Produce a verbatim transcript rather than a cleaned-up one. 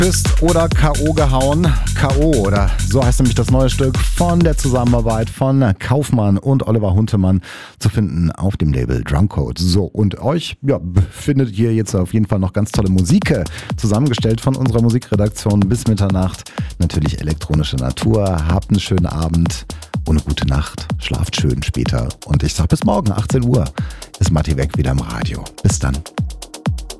bist oder K O gehauen. K O, oder so heißt nämlich das neue Stück von der Zusammenarbeit von Kaufmann und Oliver Huntemann, zu finden auf dem Label Drumcode. So, und euch ja, findet ihr jetzt auf jeden Fall noch ganz tolle Musik zusammengestellt von unserer Musikredaktion bis Mitternacht. Natürlich elektronische Natur. Habt einen schönen Abend und eine gute Nacht. Schlaft schön später. Und ich sag bis morgen, achtzehn Uhr, ist Matti Weg wieder im Radio. Bis dann.